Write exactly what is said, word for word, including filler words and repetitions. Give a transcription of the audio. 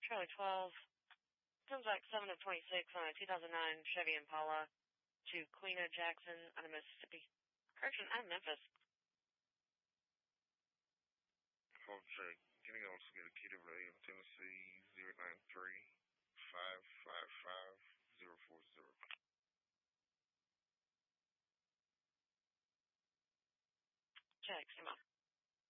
Charlie twelve. Comes back seven of twenty-six on a two thousand nine Chevy Impala to Queena Jackson out of Mississippi. Correction, out of Memphis. Call check. Can you also get a key to radio Tennessee zero nine three five five five zero four zero. Check, come on.